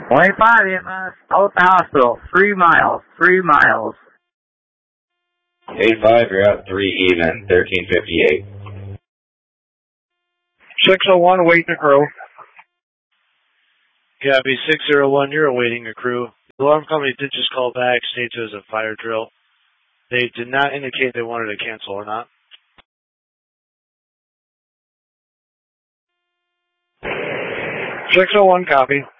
25 out the hospital. 3 miles. 3 miles. 8-5, you're out 3 even. 1358. 601, awaiting the crew. Copy 601, you're awaiting a crew. The alarm company did just call back, stated it was a fire drill. They did not indicate they wanted to cancel or not. 601, copy.